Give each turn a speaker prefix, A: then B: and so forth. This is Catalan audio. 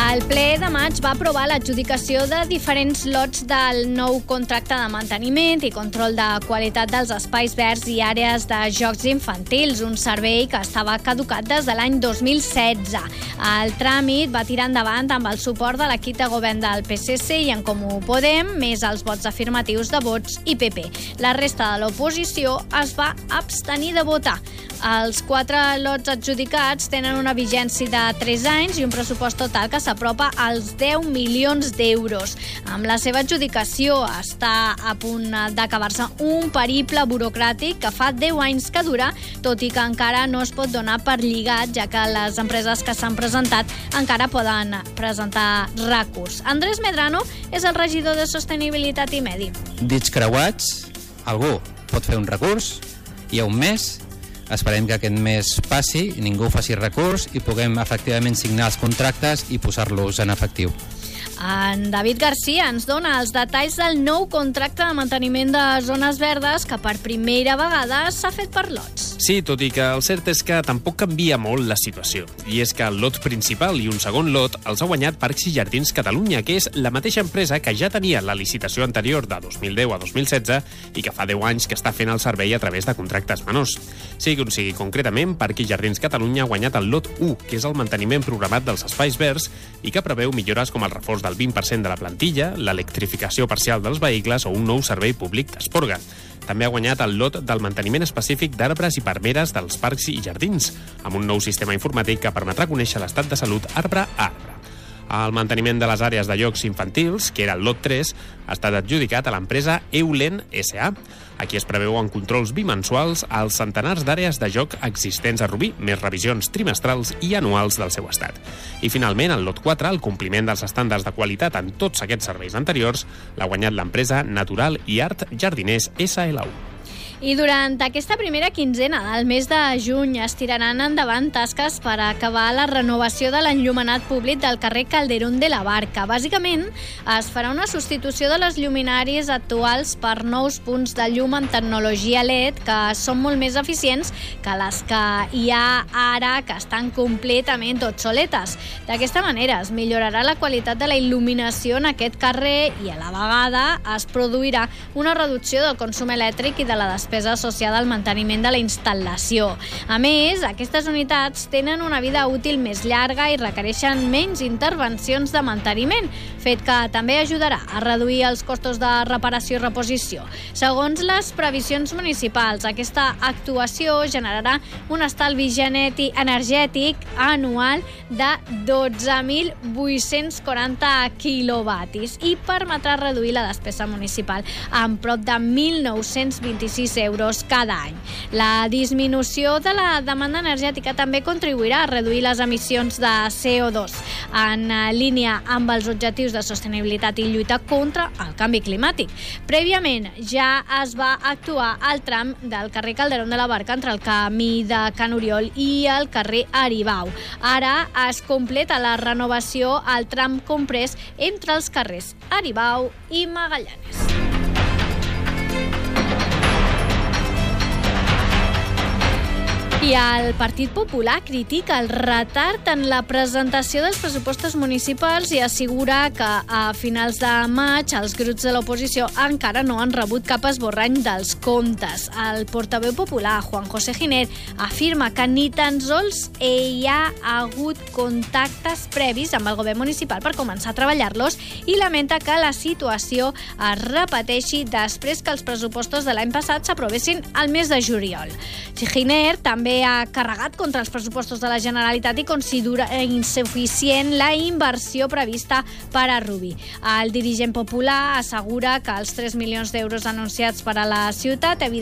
A: El ple de maig va aprovar l'adjudicació de diferents lots del nou contracte de manteniment i control de qualitat dels espais verds i àrees de jocs infantils, un servei que estava caducat des de l'any 2016. El tràmit va tirar endavant amb el suport de l'equip de govern del PSC i en Comú Podem, més els vots afirmatius de Vox i PP. La resta de l'oposició es va abstenir de votar. Els 4 lots adjudicats tenen una vigència de 3 anys i un pressupost total que s'apropa als 10 milions d'euros. Amb la seva adjudicació està a punt d'acabar-se un periple burocràtic que fa 10 anys que dura, tot i que encara no es pot donar per lligat, ja que les empreses que s'han presentat encara poden presentar recurs. Andrés Medrano és el regidor de Sostenibilitat i Medi.
B: Dits creuats, algú pot fer un recurs, hi ha un mes. Esperem que aquest mes passi, ningú faci recurs i puguem efectivament signar els contractes i posar-los en efectiu.
A: En David Garcia ens dona els detalls del nou contracte de manteniment de zones verdes que per primera vegada s'ha fet per lots.
C: Sí, tot i que el cert és que tampoc canvia molt la situació. I és que el lot principal i un segon lot els ha guanyat Parcs i Jardins Catalunya, que és la mateixa empresa que ja tenia la licitació anterior de 2010 a 2016 i que fa 10 anys que està fent el servei a través de contractes menors. Sigui com sigui, concretament, Parcs i Jardins Catalunya ha guanyat el lot 1, que és el manteniment programat dels espais verds i que preveu millores com el reforç del 20% de la plantilla, l'electrificació parcial dels vehicles o un nou servei públic d'esporga. També ha guanyat el lot del manteniment específic d'arbres i palmeres dels parcs i jardins, amb un nou sistema informàtic que permetrà conèixer l'estat de salut arbre a arbre. El manteniment de les àrees de jocs infantils, que era el lot 3, ha estat adjudicat a l'empresa Eulen S.A. Aquí es preveuen controls bimensuals als centenars d'àrees de joc existents a Rubí, més revisions trimestrals i anuals del seu estat. I finalment, el lot 4, el compliment dels estàndards de qualitat en tots aquests serveis anteriors, l'ha guanyat l'empresa Natural i Art Jardiners SLU.
A: I durant aquesta primera quinzena del mes de juny es tiraran endavant tasques per acabar la renovació de l'enllumenat públic del carrer Calderón de la Barca. Bàsicament, es farà una substitució de les lluminàries actuals per nous punts de llum amb tecnologia LED que són molt més eficients que les que hi ha ara, que estan completament obsoletes. D'aquesta manera es millorarà la qualitat de la il·luminació en aquest carrer i a la vegada es produirà una reducció del consum elèctric i de la despesa associada al manteniment de la instal·lació. A més, aquestes unitats tenen una vida útil més llarga i requereixen menys intervencions de manteniment, fet que també ajudarà a reduir els costos de reparació i reposició. Segons les previsions municipals, aquesta actuació generarà un estalvi energètic anual de 12.840 quilowatis i permetrà reduir la despesa municipal en prop de 1.926 euros cada any. La disminució de la demanda energètica també contribuirà a reduir les emissions de CO2 en línia amb els objectius de sostenibilitat i lluita contra el canvi climàtic. Prèviament ja es va actuar al tram del carrer Calderón de la Barca entre el camí de Can Oriol i el carrer Aribau. Ara es completa la renovació al tram comprès entre els carrers Aribau i Magallanes. I el Partit Popular critica el retard en la presentació dels pressupostos municipals i assegura que a finals de maig els grups de l'oposició encara no han rebut cap esborrany dels comptes. El portaveu popular, Juan José Giner, afirma que ni tan sols hi ha hagut contactes previs amb el govern municipal per començar a treballar-los i lamenta que la situació es repeteixi després que els pressupostos de l'any passat s'aprovessin al mes de juliol. Giner també ha carregat contra els pressupostos de la Generalitat i considera insuficient la inversió prevista per a Rubí. El dirigent popular assegura que els 3 milions d'euros anunciats per a la ciutat